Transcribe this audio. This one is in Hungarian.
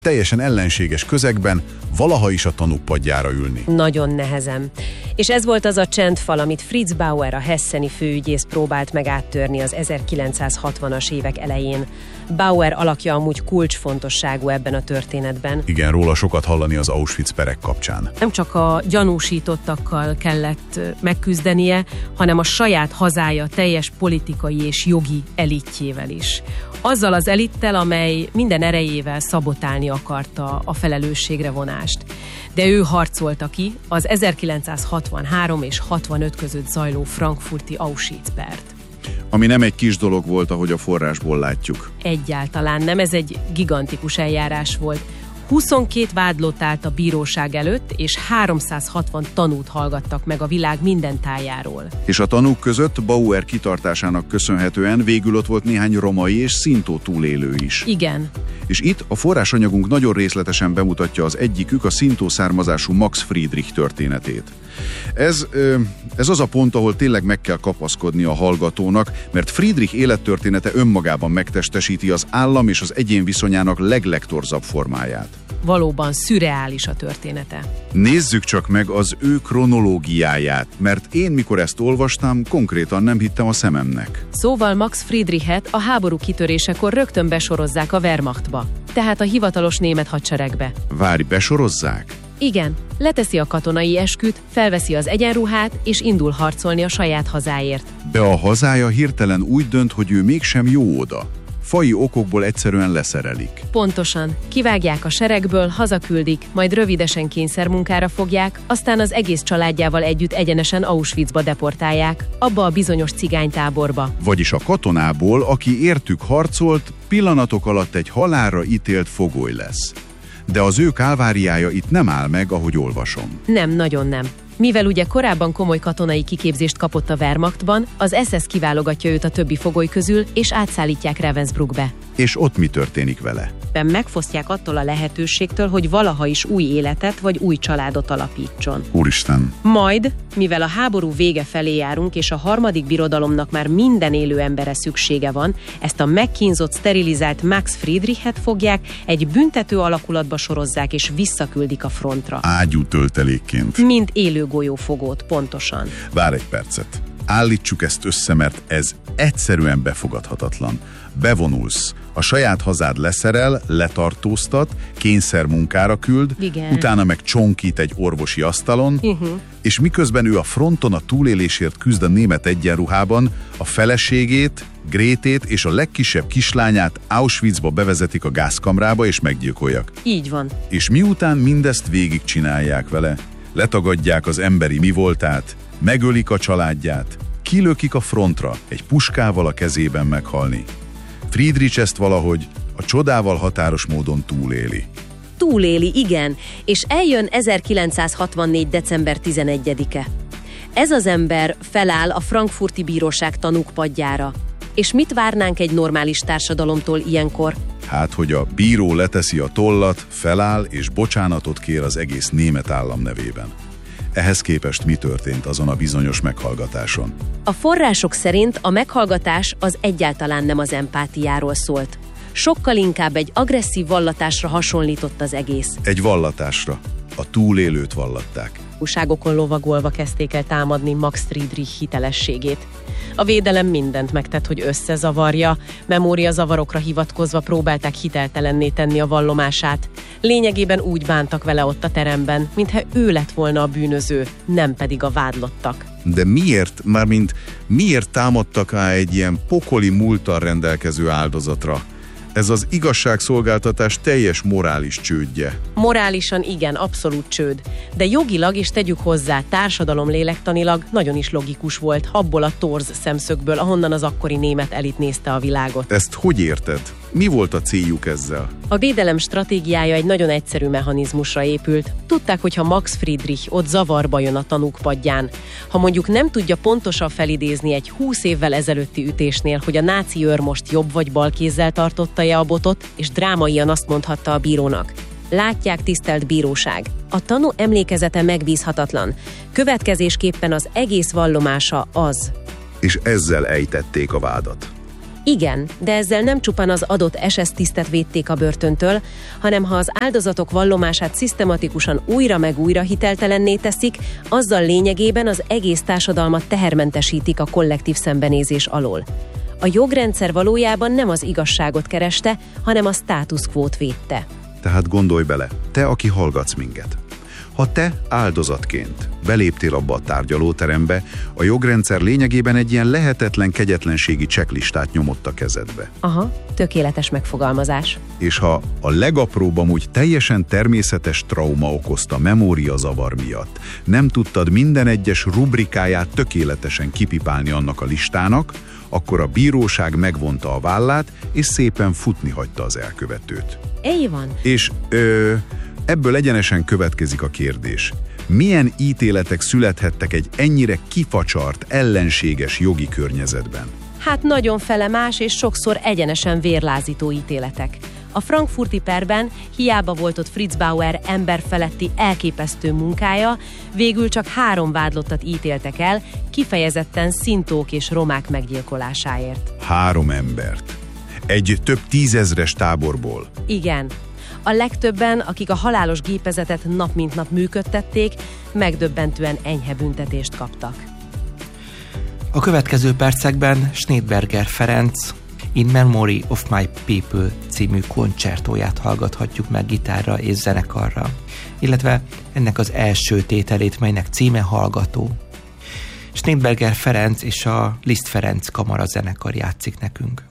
teljesen ellenséges közegben valaha is a tanúk padjára ülni. Nagyon nehezen. És ez volt az a csendfal, amit Fritz Bauer, a hesseni főügyész próbált meg áttörni az 1960-as évek elején. Bauer alakja amúgy kulcsfontosságú ebben a történetben. Igen, róla sokat hallani az Auschwitz perek kapcsán. Nem csak a gyanúsítottakkal kellett megküzdenie, hanem a saját hazája teljes politikai és jogi elitjével is. Azzal az elittel, amely minden erejével szabotálni akarta a felelősségre vonást. De ő harcolta ki az 1963 és 65 között zajló frankfurti Auschwitz-pert. Ami nem egy kis dolog volt, ahogy a forrásból látjuk. Egyáltalán nem, ez egy gigantikus eljárás volt. 22 vádlott állt a bíróság előtt, és 360 tanút hallgattak meg a világ minden tájáról. És a tanúk között Bauer kitartásának köszönhetően végül ott volt néhány romai és szintó túlélő is. Igen. És itt a forrásanyagunk nagyon részletesen bemutatja az egyikük, a szintó származású Max Friedrich történetét. Ez az a pont, ahol tényleg meg kell kapaszkodni a hallgatónak, mert Friedrich élettörténete önmagában megtestesíti az állam és az egyén viszonyának legtorzabb formáját. Valóban szürreális a története. Nézzük csak meg az ő kronológiáját, mert én, mikor ezt olvastam, konkrétan nem hittem a szememnek. Szóval Max Friedrichet a háború kitörésekor rögtön besorozzák a Wehrmachtba, tehát a hivatalos német hadseregbe. Várj, besorozzák? Igen, leteszi a katonai esküt, felveszi az egyenruhát, és indul harcolni a saját hazáért. De a hazája hirtelen úgy dönt, hogy ő mégsem jó oda. Faji okokból egyszerűen leszerelik. Pontosan. Kivágják a seregből, hazaküldik, majd rövidesen kényszermunkára fogják, aztán az egész családjával együtt egyenesen Auschwitzba deportálják, abba a bizonyos cigánytáborba. Vagyis a katonából, aki értük harcolt, pillanatok alatt egy halálra ítélt fogoly lesz. De az ő kálváriája itt nem áll meg, ahogy olvasom. Nem, nagyon nem. Mivel ugye korábban komoly katonai kiképzést kapott a Wehrmachtban, az SS kiválogatja őt a többi fogoly közül, és átszállítják Ravensbrückbe. És ott mi történik vele? Megfosztják attól a lehetőségtől, hogy valaha is új életet vagy új családot alapítson. Úristen! Majd, mivel a háború vége felé járunk, és a harmadik birodalomnak már minden élő emberre szüksége van, ezt a megkínzott, sterilizált Max Friedrichet fogják, egy büntető alakulatba sorozzák, és visszaküldik a frontra. Ágyú töltelékként. Mint élő golyófogót, pontosan. Várj egy percet. Állítsuk ezt össze, mert ez egyszerűen befogadhatatlan. Bevonulsz, a saját hazád leszerel, letartóztat, kényszermunkára küld, igen. Utána meg csonkít egy orvosi asztalon, és miközben ő a fronton a túlélésért küzd a német egyenruhában, a feleségét, Grétét és a legkisebb kislányát Auschwitzba bevezetik a gázkamrába és meggyilkolják. Így van. És miután mindezt végigcsinálják vele, letagadják az emberi mi voltát, megölik a családját, kilökik a frontra, egy puskával a kezében meghalni. Friedrich ezt valahogy a csodával határos módon túléli. Túléli, igen, és eljön 1964. december 11-e. Ez az ember feláll a frankfurti bíróság tanúk padjára. És mit várnánk egy normális társadalomtól ilyenkor? Hát, hogy a bíró leteszi a tollat, feláll és bocsánatot kér az egész német állam nevében. Ehhez képest mi történt azon a bizonyos meghallgatáson? A források szerint a meghallgatás az egyáltalán nem az empátiáról szólt. Sokkal inkább egy agresszív vallatásra hasonlított az egész. Egy vallatásra. A túlélőt vallatták. Újságokon lovagolva kezdték el támadni Max Friedrich hitelességét. A védelem mindent megtett, hogy összezavarja, memóriazavarokra hivatkozva próbálták hiteltelenné tenni a vallomását. Lényegében úgy bántak vele ott a teremben, mintha ő lett volna a bűnöző, nem pedig a vádlottak. De miért támadtak rá egy ilyen pokoli múlttal rendelkező áldozatra? Ez az igazságszolgáltatás teljes morális csődje. Morálisan igen, abszolút csőd. De jogilag, és tegyük hozzá, társadalomlélektanilag nagyon is logikus volt abból a torz szemszögből, ahonnan az akkori német elit nézte a világot. Ezt hogy érted? Mi volt a céljuk ezzel? A védelem stratégiája egy nagyon egyszerű mechanizmusra épült. Tudták, hogy ha Max Friedrich ott zavarba jön a tanúk padján, ha mondjuk nem tudja pontosan felidézni egy 20 évvel ezelőtti ütésnél, hogy a náci őr most jobb vagy bal kézzel tartotta-e a botot, és drámaian azt mondhatta a bírónak: látják, tisztelt bíróság, a tanú emlékezete megbízhatatlan. Következésképpen az egész vallomása az. És ezzel ejtették a vádat. Igen, de ezzel nem csupán az adott SS tisztet védték a börtöntől, hanem ha az áldozatok vallomását szisztematikusan újra meg újra hiteltelenné teszik, azzal lényegében az egész társadalmat tehermentesítik a kollektív szembenézés alól. A jogrendszer valójában nem az igazságot kereste, hanem a status quót védte. Tehát gondolj bele, te, aki hallgatsz minket. Ha te áldozatként beléptél abba a tárgyalóterembe, a jogrendszer lényegében egy ilyen lehetetlen kegyetlenségi checklistát nyomott a kezedbe. Aha, tökéletes megfogalmazás. És ha a legapróbb amúgy teljesen természetes trauma okozta memóriazavar miatt nem tudtad minden egyes rubrikáját tökéletesen kipipálni annak a listának, akkor a bíróság megvonta a vállát, és szépen futni hagyta az elkövetőt. Így van. És ebből egyenesen következik a kérdés. Milyen ítéletek születhettek egy ennyire kifacsart, ellenséges jogi környezetben? Hát nagyon felemás és sokszor egyenesen vérlázító ítéletek. A frankfurti perben hiába volt ott Fritz Bauer emberfeletti elképesztő munkája, végül csak 3 vádlottat ítéltek el, kifejezetten szintók és romák meggyilkolásáért. 3 embert. Egy több 10 000-es táborból. Igen. A legtöbben, akik a halálos gépezetet nap mint nap működtették, megdöbbentően enyhe büntetést kaptak. A következő percekben Schneidberger Ferenc In Memory of My People című koncertóját hallgathatjuk meg gitárra és zenekarra, illetve ennek az első tételét, melynek címe Hallgató. Schneidberger Ferenc és a Liszt Ferenc kamara zenekar játszik nekünk.